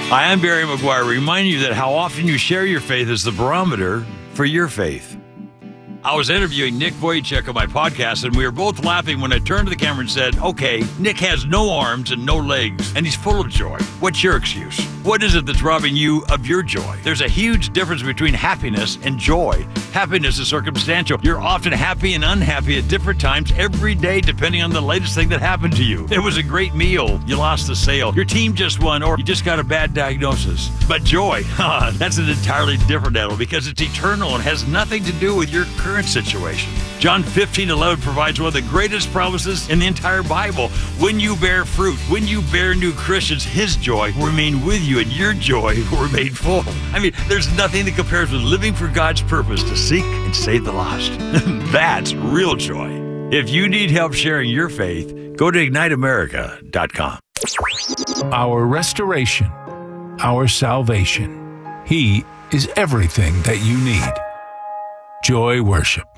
Hi, I'm Barry McGuire, reminding you that how often you share your faith is the barometer for your faith. I was interviewing Nick Vujicic on my podcast, and we were both laughing when I turned to the camera and said, okay, Nick has no arms and no legs, and he's full of joy. What's your excuse? What is it that's robbing you of your joy? There's a huge difference between happiness and joy. Happiness is circumstantial. You're often happy and unhappy at different times every day, depending on the latest thing that happened to you. It was a great meal. You lost the sale. Your team just won, or you just got a bad diagnosis. But joy, that's an entirely different animal because it's eternal and has nothing to do with your current situation. John 15:11 provides one of the greatest promises in the entire Bible. When you bear fruit, when you bear new Christians, His joy will remain with you and your joy will remain full. I mean, there's nothing that compares with living for God's purpose to seek and save the lost. That's real joy. If you need help sharing your faith, go to IgniteAmerica.com. Our restoration, our salvation. He is everything that you need. Joy Worship.